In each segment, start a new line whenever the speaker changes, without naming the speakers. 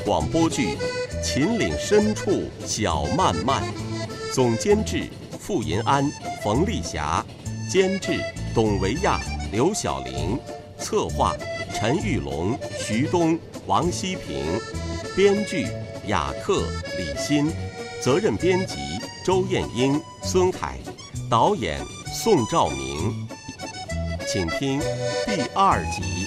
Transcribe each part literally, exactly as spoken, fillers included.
广播剧《秦岭深处小漫漫》，总监制傅银安、冯丽霞，监制董维亚、刘晓玲，策划陈玉龙、徐东、王希平，编剧雅克、李欣，责任编辑周艳英、孙凯，导演宋兆明。请听第二集。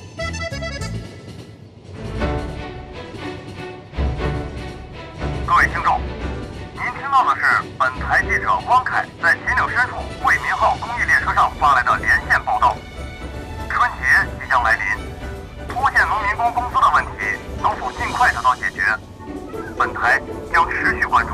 各位听众，您听到的是本台记者汪凯在秦岭深处惠民号公益列车上发来的连线报道。春节即将来临，拖欠农民工工资的问题能否尽快得到解决？本台将持续关注。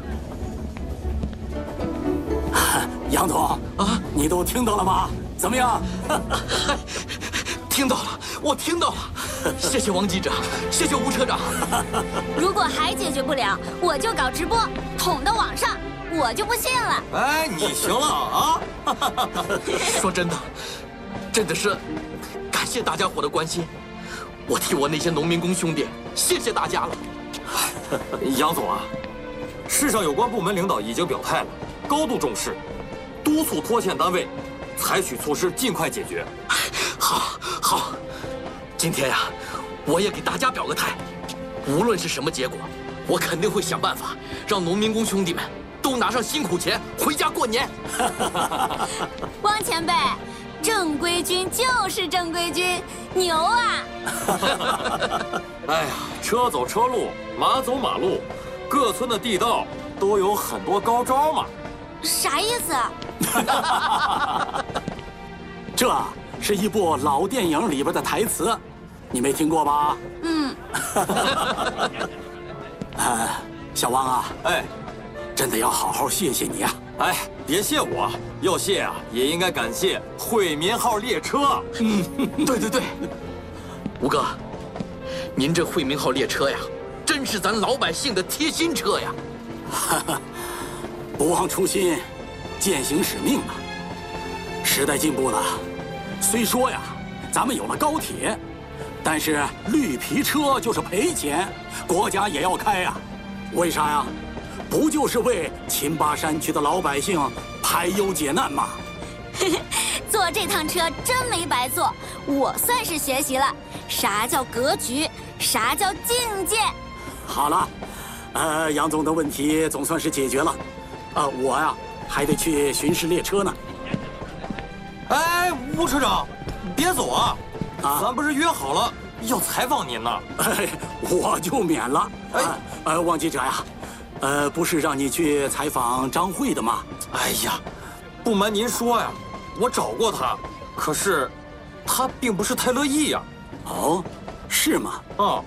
杨总啊，你都听到了吗？怎么样？
听到了，我听到了。谢谢王记者，谢谢吴车长。
如果还解决不了，我就搞直播，捅到网上，我就不信了。
哎，你行了啊！说真的，真的是感谢大家伙的关心。我替我那些农民工兄弟谢谢大家了。
杨总啊，市上有关部门领导已经表态了，高度重视，督促拖欠单位采取措施，尽快解决。
好，好，今天呀，我也给大家表个态，无论是什么结果，我肯定会想办法让农民工兄弟们都拿上辛苦钱回家过年。
汪前辈，正规军就是正规军，牛啊！
哎呀，车走车路，马走马路，各村的地道都有很多高招嘛。
啥意思？
这是一部老电影里边的台词，你没听过吧？
嗯。
呃，小汪啊，
哎，
真的要好好谢谢你啊！
哎，别谢我，要谢啊，也应该感谢惠民号列车。
嗯，对对对，吴哥，您这惠民号列车呀，真是咱老百姓的贴心车呀。
不忘初心，践行使命啊！时代进步了，虽说呀，咱们有了高铁，但是绿皮车就是赔钱，国家也要开呀。为啥呀？不就是为秦巴山区的老百姓排忧解难吗？
坐这趟车真没白坐，我算是学习了啥叫格局，啥叫境界。
好了，呃，杨总的问题总算是解决了。呃，我呀还得去巡视列车呢。
哎，吴车长，别走啊！
啊，
咱不是约好了要采访您呢？
哎，我就免了。哎，呃，汪记者呀，呃，不是让你去采访张慧的吗？
哎呀，不瞒您说呀，我找过他，可是他并不是太乐意呀。
哦，是吗？
啊，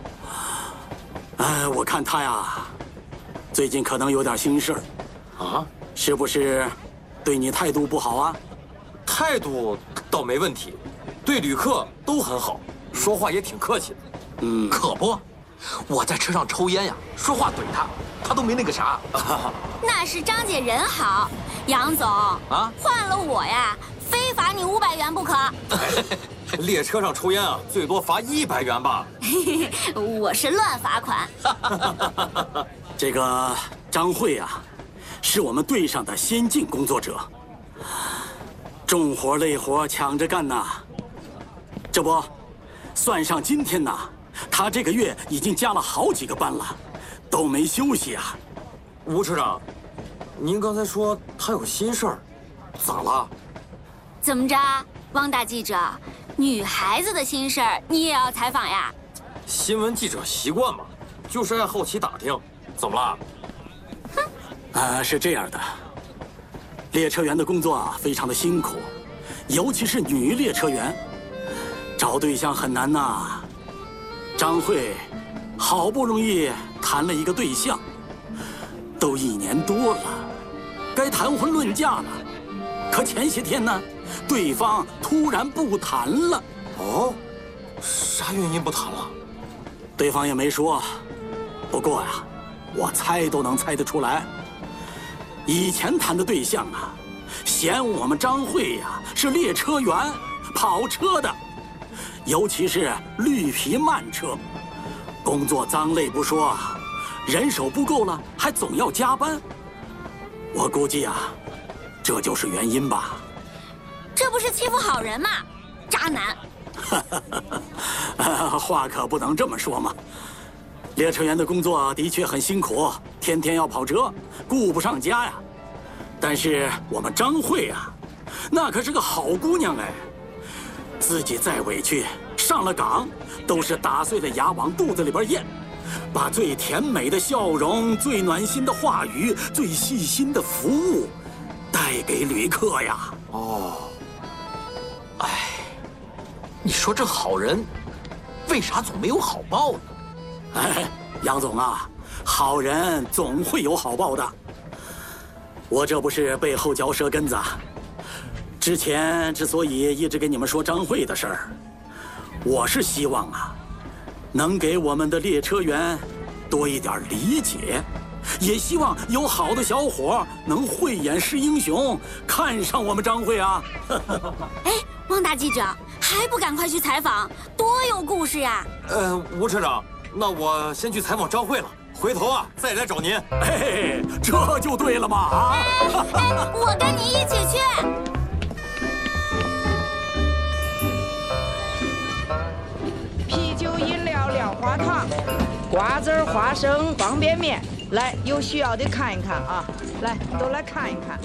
哎，我看他呀，最近可能有点心事儿。
啊，
是不是对你态度不好啊？
态度倒没问题，对旅客都很好，说话也挺客气的。
嗯，
可不，我在车上抽烟呀，说话怼他，他都没那个啥。
那是张姐人好，杨总
啊，
换了我呀，非罚你五百元不可。
列车上抽烟啊，最多罚一百元吧。
我是乱罚款。
这个张慧啊，是我们队上的先进工作者，重活累活抢着干呐。这不，算上今天呐，他这个月已经加了好几个班了，都没休息啊。
吴车长，您刚才说他有心事儿，咋了？
怎么着，汪大记者，女孩子的心事儿你也要采访呀？
新闻记者习惯嘛，就是爱好奇打听。怎么了？
哼，
啊，是这样的，列车员的工作啊，非常的辛苦，尤其是女列车员，找对象很难呐。张慧好不容易谈了一个对象，都一年多了，该谈婚论嫁了，可前些天呢，对方突然不谈了。
哦，啥原因不谈了？
对方也没说，不过呀，我猜都能猜得出来。以前谈的对象啊，嫌我们张慧呀是列车员，跑车的，尤其是绿皮慢车，不工作脏累不说，人手不够了，还总要加班。我估计啊，这就是原因吧。
这不是欺负好人吗？渣男！
话可不能这么说嘛。列车员的工作的确很辛苦，天天要跑车，顾不上家呀。但是我们张慧啊，那可是个好姑娘哎，自己再委屈，上了岗都是打碎了牙往肚子里边咽，把最甜美的笑容、最暖心的话语、最细心的服务带给旅客呀。
哦，哎，你说这好人，为啥总没有好报呢？
哎，杨总啊，好人总会有好报的。我这不是背后嚼舌根子啊。之前之所以一直跟你们说张慧的事儿，我是希望啊，能给我们的列车员多一点理解，也希望有好的小伙能慧眼识英雄，看上我们张慧啊。
哎，汪大记者，还不赶快去采访，多有故事呀！
呃，吴车长，那我先去采访张慧了，回头啊再来找您。
哎，这就对了嘛啊！
哎，我跟你一起去。
啤酒、饮料、料花糖、瓜子儿、花生、方便面，来，有需要的看一看啊！来，都来看一看。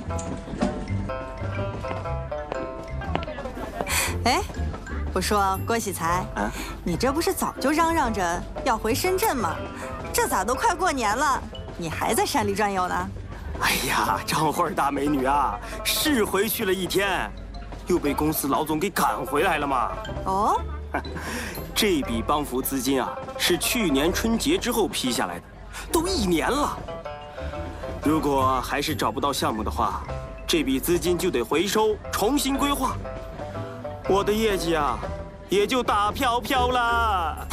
哎，我说郭喜才，啊，你这不是早就嚷嚷着要回深圳吗？这咋都快过年了，你还在山里转悠呢？
哎呀，张慧大美女啊，是回去了一天，又被公司老总给赶回来了嘛。
哦。
这笔帮扶资金啊，是去年春节之后批下来的，都一年了。如果还是找不到项目的话，这笔资金就得回收，重新规划。我的业绩啊，也就打飘飘了。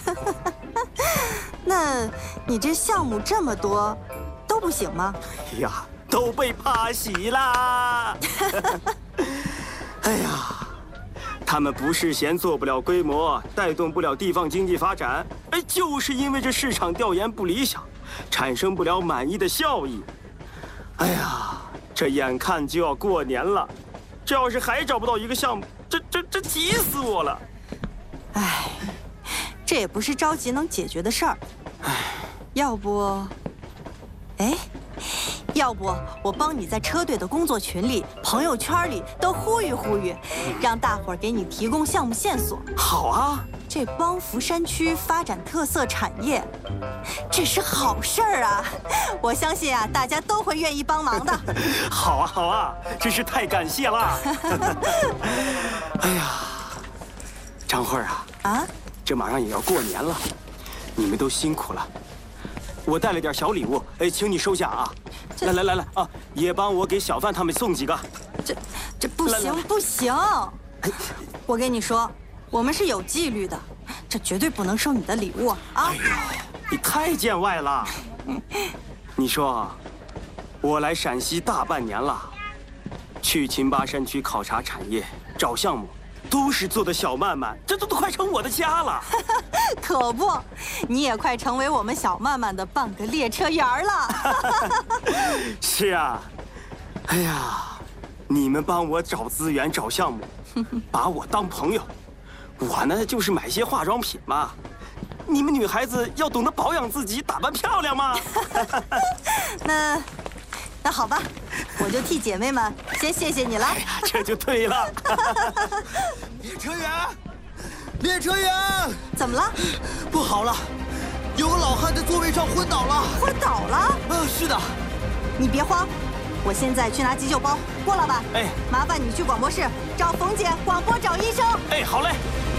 那你这项目这么多，都不行吗？
哎呀，都被趴洗啦！哎呀。他们不是嫌做不了规模，带动不了地方经济发展，哎，就是因为这市场调研不理想，产生不了满意的效益。哎呀，这眼看就要过年了，这要是还找不到一个项目，这这这急死我了。
哎，这也不是着急能解决的事儿。哎，要不，哎。要不我帮你在车队的工作群里、朋友圈里都呼吁呼吁，让大伙儿给你提供项目线索。
好啊，
这帮扶山区发展特色产业，这是好事儿啊！我相信啊，大家都会愿意帮忙的。
好啊，好啊，真是太感谢了。哎呀，张慧啊，啊，这马上也要过年了，你们都辛苦了。我带了点小礼物，哎，请你收下啊！来来来来啊，也帮我给小范他们送几个。
这这不行不行！我跟你说，我们是有纪律的，这绝对不能收你的礼物啊！
哎呦，你太见外了！你说，我来陕西大半年了，去秦巴山区考察产业、找项目，都是做的小曼曼，这都都快成我的家了。
可不，你也快成为我们小曼曼的半个列车员了。
是啊，哎呀，你们帮我找资源、找项目，把我当朋友，我呢就是买些化妆品嘛。你们女孩子要懂得保养自己，打扮漂亮嘛。
那，那好吧，我就替姐妹们先谢谢你了。哎
呀，这就对了。
列车员。列车员，
怎么了？
不好了，有个老汉在座位上昏倒了。
昏倒了？
啊、呃，是的。
你别慌，我现在去拿急救包。郭老板，哎，麻烦你去广播室找冯姐广播找医生。
哎，好嘞。